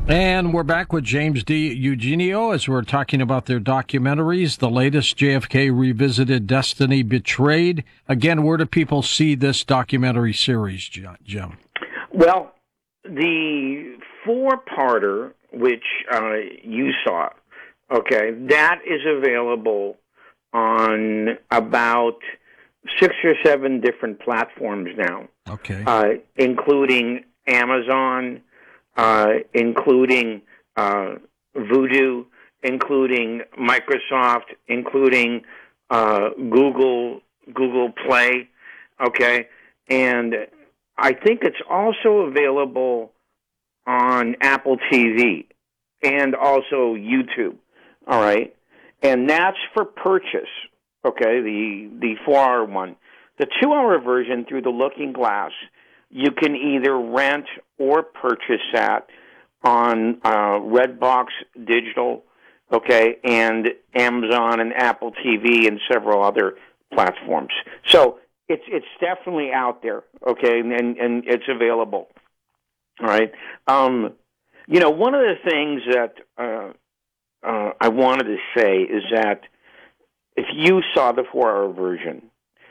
And we're back with James D. Eugenio as we're talking about their documentaries, the latest, JFK Revisited, Destiny Betrayed. Again, where do people see this documentary series, Jim? Well, the four-parter, which you saw, okay, that is available on about 6 or 7 different platforms now. Okay. Including Amazon, including Vudu, including Microsoft, including Google Play, okay? And I think it's also available on Apple TV and also YouTube, all right? And that's for purchase, okay, the 4-hour one. The 2-hour version through the Looking Glass, you can either rent or purchase that on Redbox Digital, okay, and Amazon and Apple TV and several other platforms. So it's definitely out there, okay, and it's available. All right. One of the things that I wanted to say is that if you saw the 4-hour version,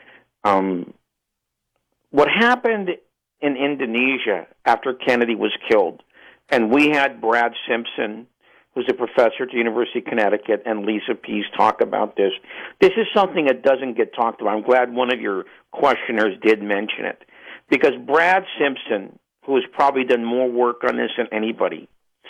what happened in Indonesia after Kennedy was killed, and we had Brad Simpson, who's a professor at the University of Connecticut, and Lisa Pease talk about this. This is something that doesn't get talked about. I'm glad one of your questioners did mention it, because Brad Simpson, who has probably done more work on this than anybody,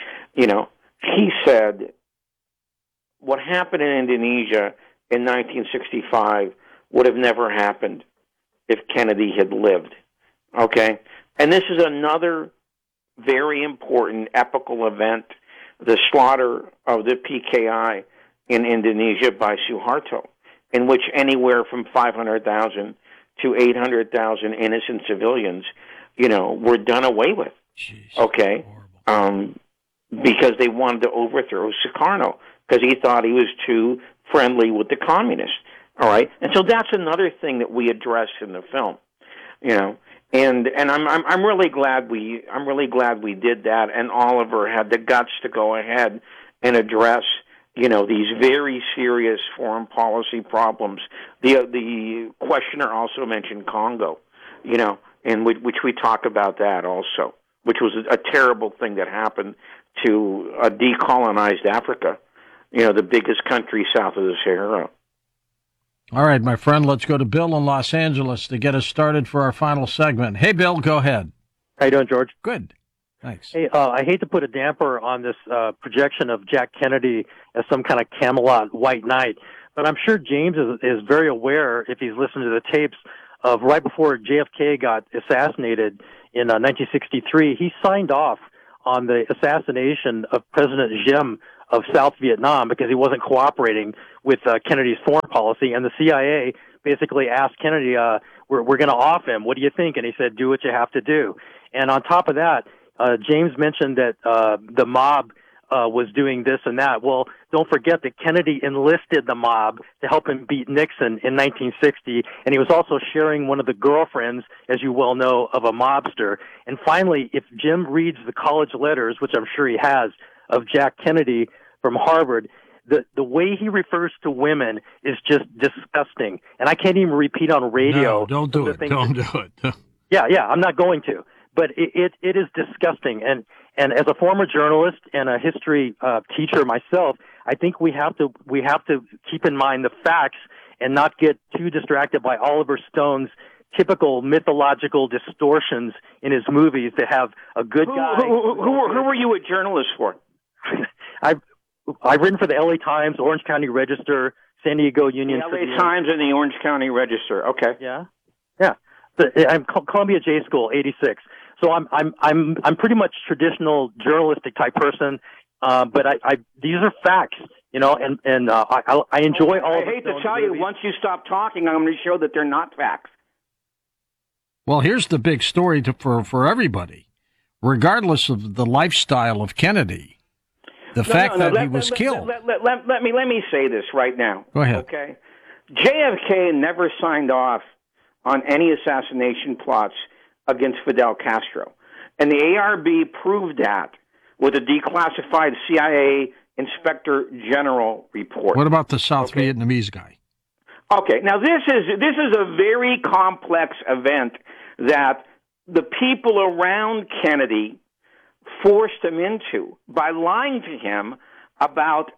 he said what happened in Indonesia in 1965 would have never happened if Kennedy had lived. Okay? And this is another very important epical event, the slaughter of the PKI in Indonesia by Suharto, in which anywhere from 500,000 to 800,000 innocent civilians, were done away with. Jeez, okay? Because they wanted to overthrow Sukarno because he thought he was too friendly with the communists. All right? And so that's another thing that we address in the film, And I'm really glad we did that, and Oliver had the guts to go ahead and address these very serious foreign policy problems. The questioner also mentioned Congo, in which we talk about that also, which was a terrible thing that happened to decolonized Africa, the biggest country south of the Sahara. All right, my friend, let's go to Bill in Los Angeles to get us started for our final segment. Hey, Bill, go ahead. How you doing, George? Good. Thanks. Hey, I hate to put a damper on this projection of Jack Kennedy as some kind of Camelot white knight, but I'm sure James is very aware, if he's listened to the tapes, of right before JFK got assassinated in 1963, he signed off on the assassination of President Diem of South Vietnam because he wasn't cooperating with Kennedy's foreign policy, and the CIA basically asked Kennedy, we're going to off him. What do you think? And he said, do what you have to do. And on top of that, James mentioned that the mob was doing this and that. Well, don't forget that Kennedy enlisted the mob to help him beat Nixon in 1960, and he was also sharing one of the girlfriends, as you well know, of a mobster. And finally, if Jim reads the college letters, which I'm sure he has, of Jack Kennedy from Harvard, the way he refers to women is just disgusting. And I can't even repeat on radio. No, don't do it. Don't do it. Yeah, I'm not going to. But it is disgusting. And as a former journalist and a history teacher myself, I think we have to keep in mind the facts and not get too distracted by Oliver Stone's typical mythological distortions in his movies to have a good guy. Who were you a journalist for? I've written for the LA Times, Orange County Register, San Diego Union. The LA Times and the Orange County Register. Okay. Yeah. I'm Columbia J School, 86. So I'm pretty much traditional journalistic type person, but these are facts, and I enjoy all. I hate to tell you, once you stop talking, I'm going to show that they're not facts. Well, here's the big story for everybody, regardless of the lifestyle of Kennedy, the fact that he was killed. Let me say this right now. Go ahead. Okay, JFK never signed off on any assassination plots against Fidel Castro. And the ARB proved that with a declassified CIA Inspector General report. What about the South Vietnamese guy? Okay, now this is a very complex event that the people around Kennedy forced him into by lying to him about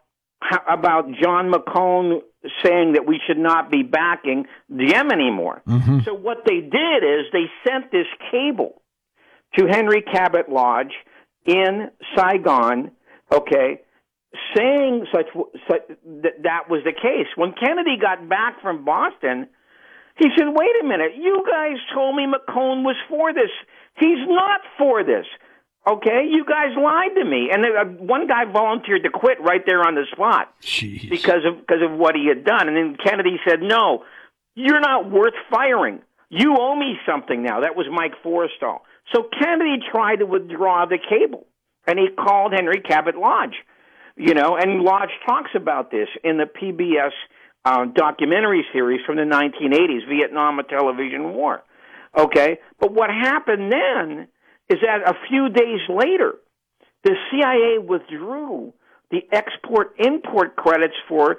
John McCone saying that we should not be backing Diem anymore. Mm-hmm. So what they did is they sent this cable to Henry Cabot Lodge in Saigon, okay, saying that was the case. When Kennedy got back from Boston, he said, wait a minute, you guys told me McCone was for this. He's not for this. Okay, you guys lied to me. And one guy volunteered to quit right there on the spot. Jeez. because of what he had done. And then Kennedy said, no, you're not worth firing. You owe me something now. That was Mike Forrestal. So Kennedy tried to withdraw the cable, and he called Henry Cabot Lodge. And Lodge talks about this in the PBS documentary series from the 1980s, Vietnam, a Television War. Okay? But what happened then is that a few days later, the CIA withdrew the export-import credits for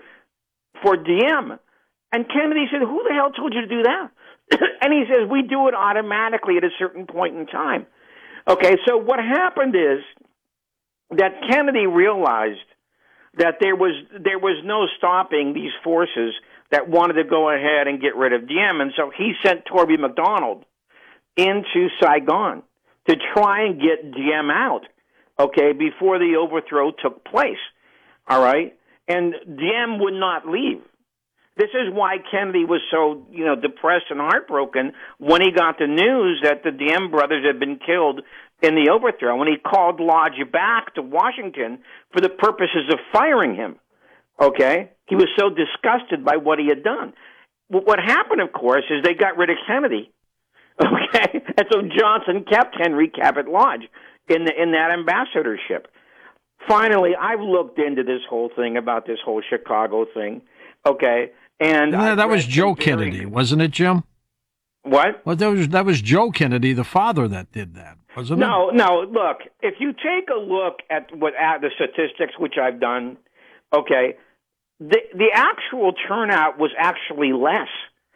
Diem. And Kennedy said, who the hell told you to do that? And he says, we do it automatically at a certain point in time. Okay, so what happened is that Kennedy realized that there was no stopping these forces that wanted to go ahead and get rid of Diem, and so he sent Torby McDonald into Saigon to try and get Diem out, okay, before the overthrow took place, all right? And Diem would not leave. This is why Kennedy was so, depressed and heartbroken when he got the news that the Diem brothers had been killed in the overthrow, and he called Lodge back to Washington for the purposes of firing him, okay? He was so disgusted by what he had done. What happened, of course, is they got rid of Kennedy, okay? And so Johnson kept Henry Cabot Lodge in that ambassadorship. Finally, I've looked into this whole thing about this whole Chicago thing, okay? And that was Joe Kennedy, wasn't it, Jim? What? Well, that was Joe Kennedy, the father, that did that, wasn't it? No. Look, if you take a look at the statistics, which I've done, okay, the actual turnout was actually less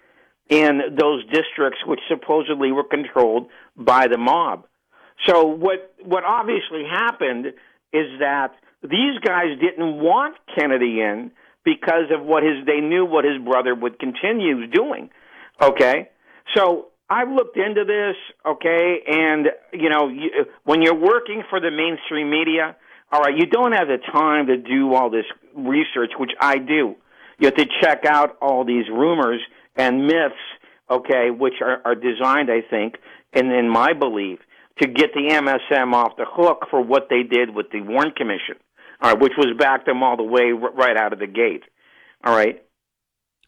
in those districts which supposedly were controlled by the mob. So what obviously happened is that these guys didn't want Kennedy in because of they knew what his brother would continue doing. Okay, so I've looked into this. Okay, and when you're working for the mainstream media, all right, you don't have the time to do all this research, which I do. You have to check out all these rumors and myths, okay, which are designed, I think, and in my belief, to get the MSM off the hook for what they did with the Warren Commission, all right, which was back them all the way right out of the gate. All right.